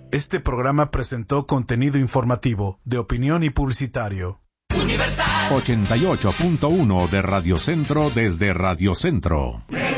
Este programa presentó contenido informativo, de opinión y publicitario. Universal 88.1 de Radio Centro desde Radio Centro.